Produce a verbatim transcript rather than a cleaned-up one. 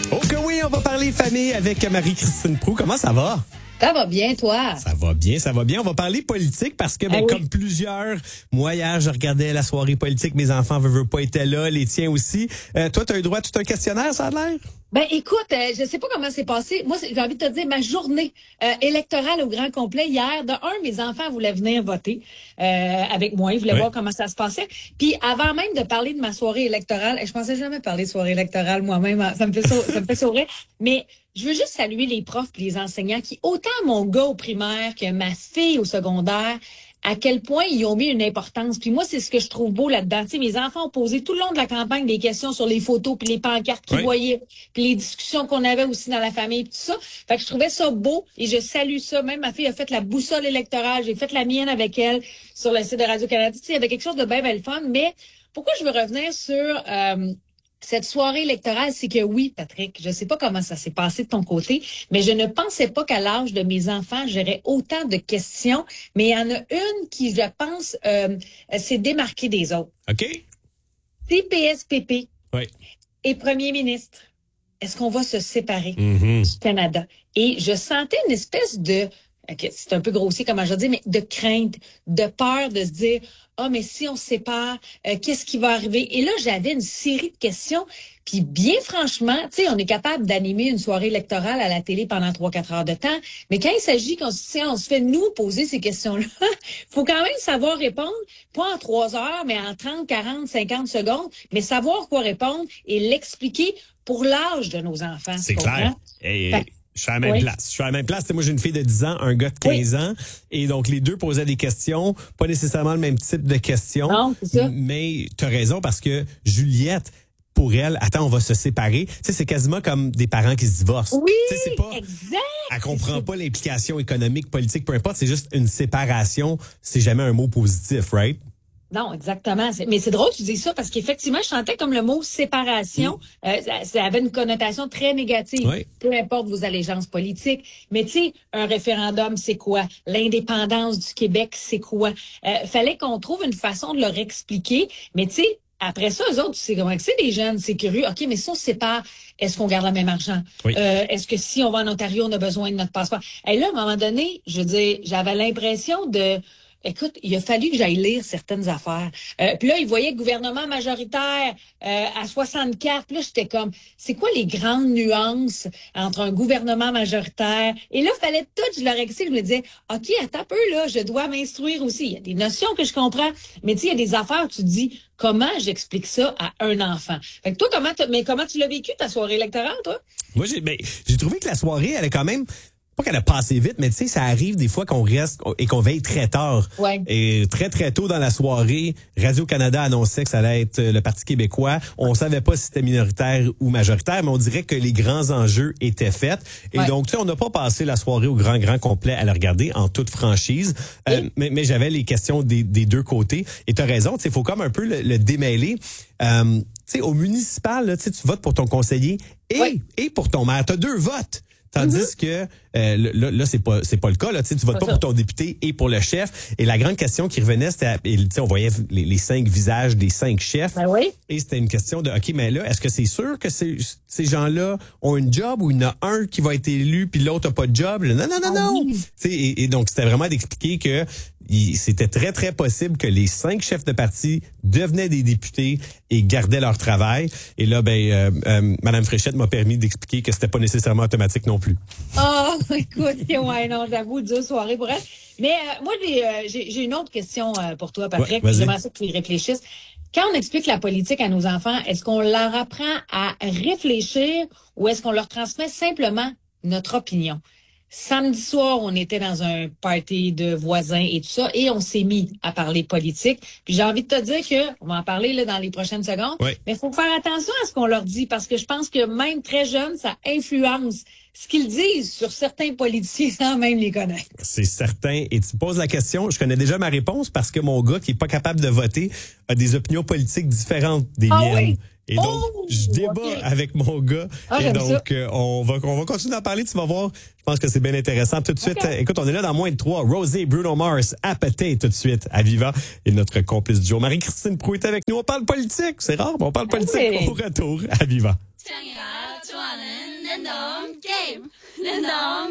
Oh que oui, on va parler famille avec Marie-Christine Proulx. Comment ça va? Ça va bien, toi? Ça va bien, ça va bien. On va parler politique parce que, ben, ah oui. comme plusieurs, moi, hier, je regardais la soirée politique. Mes enfants veulent, veulent pas être là, les tiens aussi. Euh, toi, tu as eu droit à tout un questionnaire, ça a l'air? Ben, écoute, euh, je sais pas comment c'est passé. Moi, j'ai envie de te dire, ma journée euh, électorale au grand complet, hier, de un, mes enfants voulaient venir voter euh, avec moi. Ils voulaient oui. voir comment ça se passait. Puis, avant même de parler de ma soirée électorale, je pensais jamais parler de soirée électorale moi-même. Ça me fait ça, ça me fait sourire. Mais je veux juste saluer les profs et les enseignants qui, autant mon gars au primaire que ma fille au secondaire, à quel point ils ont mis une importance. Puis moi, c'est ce que je trouve beau là-dedans. Tu sais, mes enfants ont posé tout le long de la campagne des questions sur les photos puis les pancartes qu'ils oui. voyaient, puis les discussions qu'on avait aussi dans la famille, puis tout ça. Fait que je trouvais ça beau et je salue ça. Même ma fille a fait la boussole électorale. J'ai fait la mienne avec elle sur le site de Radio-Canada. Tu sais, il y avait quelque chose de bien, bien le fun. Mais pourquoi je veux revenir sur... Euh, cette soirée électorale, c'est que oui, Patrick, je sais pas comment ça s'est passé de ton côté, mais je ne pensais pas qu'à l'âge de mes enfants, j'aurais autant de questions. Mais il y en a une qui, je pense, euh, s'est démarquée des autres. OK. T P S P P oui. et premier ministre, est-ce qu'on va se séparer mm-hmm. du Canada? Et je sentais une espèce de... Okay, c'est un peu grossier, comme je dis, mais de crainte, de peur de se dire, ah, oh, mais si on se sépare, euh, qu'est-ce qui va arriver? Et là, j'avais une série de questions. Puis bien franchement, tu sais, on est capable d'animer une soirée électorale à la télé pendant trois, quatre heures de temps. Mais quand il s'agit qu'on on se fait nous poser ces questions-là, faut quand même savoir répondre, pas en trois heures, mais en trente, quarante, cinquante secondes, mais savoir quoi répondre et l'expliquer pour l'âge de nos enfants. C'est clair. Et... Fait, je suis à la même oui. place. Je suis à la même place. T'sais, moi, j'ai une fille de dix ans, un gars de quinze oui. ans. Et donc, les deux posaient des questions. Pas nécessairement le même type de questions. Non, c'est ça. Mais tu as raison parce que Juliette, pour elle, attends, on va se séparer. Tu sais, c'est quasiment comme des parents qui se divorcent. Oui, t'sais, c'est pas, exact. Elle comprend pas l'implication économique, politique, peu importe. C'est juste une séparation. C'est jamais un mot positif, right? Non, exactement. Mais c'est drôle que tu dis ça parce qu'effectivement, je sentais comme le mot séparation, mmh. euh, ça, ça avait une connotation très négative. Oui. Peu importe vos allégeances politiques. Mais tu sais, un référendum, c'est quoi? L'indépendance du Québec, c'est quoi? Euh, fallait qu'on trouve une façon de leur expliquer. Mais tu sais, après ça, eux autres, tu sais comment c'est des jeunes, c'est curieux. OK, mais si on se sépare, est-ce qu'on garde le même argent? Oui. Euh, est-ce que si on va en Ontario, on a besoin de notre passeport? Et là, à un moment donné, je veux dire, j'avais l'impression de... Écoute, il a fallu que j'aille lire certaines affaires. Euh, puis là, il voyait gouvernement majoritaire euh, à soixante-quatre. Puis là, j'étais comme, c'est quoi les grandes nuances entre un gouvernement majoritaire? Et là, il fallait tout, je leur explique, je me disais, OK, attends un peu, là, je dois m'instruire aussi. Il y a des notions que je comprends, mais tu sais, il y a des affaires où tu te dis, comment j'explique ça à un enfant? Fait que toi, comment, mais comment tu l'as vécu, ta soirée électorale, toi? Moi, j'ai, ben, j'ai trouvé que la soirée, elle est quand même... Pas qu'elle a passé vite, mais tu sais, ça arrive des fois qu'on reste et qu'on veille très tard. Ouais. Et très, très tôt dans la soirée, Radio-Canada annonçait que ça allait être le Parti québécois. On savait pas si c'était minoritaire ou majoritaire, mais on dirait que les grands enjeux étaient faits. Et ouais. donc, tu sais, on n'a pas passé la soirée au grand, grand complet à la regarder en toute franchise. Euh, mais, mais j'avais les questions des, des deux côtés. Et tu as raison, tu sais, il faut comme un peu le, le démêler. Euh, tu sais, au municipal, là, tu votes pour ton conseiller et, ouais. et pour ton maire. Tu as deux votes. Tandis mm-hmm. que euh, là, là c'est pas c'est pas le cas là, tu sais, tu votes pas, pas pour ton député et pour le chef. Et la grande question qui revenait, c'était, tu sais, on voyait les, les cinq visages des cinq chefs. Ben oui. Et c'était une question de, ok, mais là, est-ce que c'est sûr que ces, ces gens-là ont une job ou il y en a un qui va être élu puis l'autre a pas de job? Non, non, non, non. Tu sais, et, et donc c'était vraiment d'expliquer que il, c'était très très possible que les cinq chefs de parti devenaient des députés et gardaient leur travail. Et là, ben, euh, euh, Madame Fréchette m'a permis d'expliquer que c'était pas nécessairement automatique non plus. Oh, écoute, ouais, non, j'avoue, deux soirées pour elle. Mais euh, moi, j'ai, euh, j'ai, j'ai une autre question euh, pour toi, Patrick. Ouais, j'aimerais ça que tu y réfléchisses. Quand on explique la politique à nos enfants, est-ce qu'on leur apprend à réfléchir ou est-ce qu'on leur transmet simplement notre opinion? Samedi soir, on était dans un party de voisins et tout ça, et on s'est mis à parler politique. Puis j'ai envie de te dire que, on va en parler là dans les prochaines secondes, oui. mais il faut faire attention à ce qu'on leur dit, parce que je pense que même très jeunes, ça influence ce qu'ils disent sur certains politiciens sans même les connaître. C'est certain. Et tu poses la question, je connais déjà ma réponse parce que mon gars qui est pas capable de voter a des opinions politiques différentes des ah, miennes. Oui? Et donc, oh, je débat okay. avec mon gars. Ah, et donc, euh, on va on va continuer à parler. Tu vas voir. Je pense que c'est bien intéressant. Tout de suite, okay. euh, écoute, on est là dans moins de trois. Rosé, Bruno Mars, Appetite tout de suite à Viva. Et notre complice du jour, Marie-Christine Proulx est avec nous. On parle politique. C'est rare, mais on parle politique okay. au retour à Viva. Le nom game. Le nom